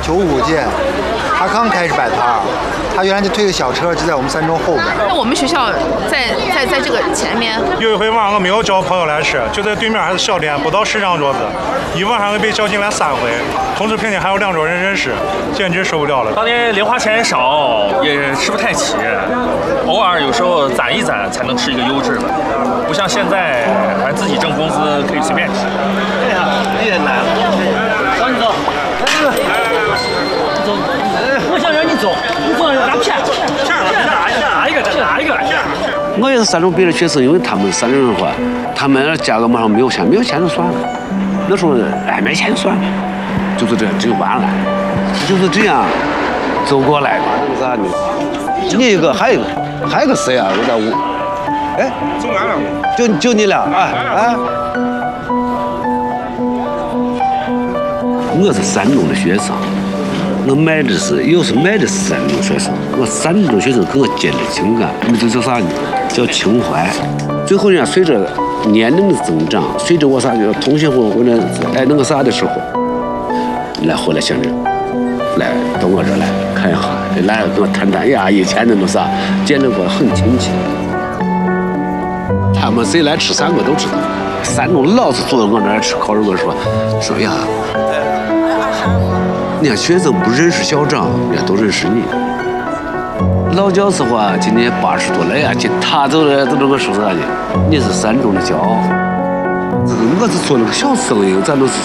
95届，他刚开始摆摊儿，他原来就推个小车，就在我们三中后边。 那我们学校在这个前面。 有一回晚上我没有叫朋友来吃，就在对面还是小店，不到10张桌子，一晚上被叫进来3回，同时并且还有2桌人认识，简直受不了了。 当年零花钱少，也吃不太起，偶尔有时候攒一攒才能吃一个优质的，不像现在还自己挣工资可以随便吃。 哎呀，有点难。走，你走。走。我想让你走，你走拿骗。拿一个。 我也是三中毕业的学生，因为他们三中人话，他们价格马上没有钱就算了。那时候没钱就算了，就是这就完了，就是这样走过来的。那啥呢？你一个，还有一个谁啊？我在屋。哎， 走完了。 就你俩，哎。我是三中的学生，我买的是三中学生，我三中学生跟我建立情感，这叫啥呢？叫情怀。最后呢，随着年龄的增长，随着我啥叫同学会或者那个啥的时候，回来想着，来到我这儿来看一下，来跟我谈谈呀，以前那种啥，见着过很亲切。他们谁来吃饭我都知道，三中老是坐在我这儿吃烤肉，我说呀。人家学生不认识校长，人家都认识你。老教师话今年80多了呀，他都这个说啥呢？你是三中的骄傲。我是做了个小生意，咱都是。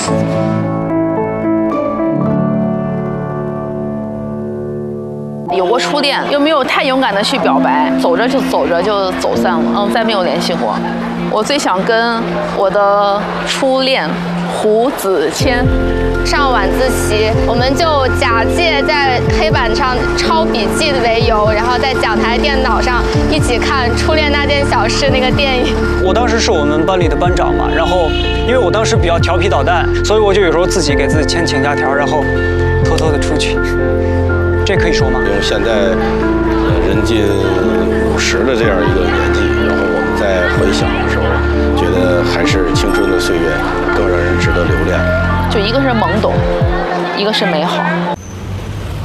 有过初恋，又没有太勇敢的去表白，走着就走散了，再没有联系过。我最想跟我的初恋胡子谦。 上晚自习，我们就假借在黑板上抄笔记为由，然后在讲台电脑上一起看《初恋那件小事》那个电影。 我当时是我们班里的班长嘛，然后因为我当时比较调皮捣蛋，所以我就有时候自己给自己签请假条，然后偷偷的出去。这可以说吗？ 因为现在人近50的这样一个年纪，然后我们在回想的时候，觉得还是青春的岁月更让人值得留恋。 就一个是懵懂，一个是美好。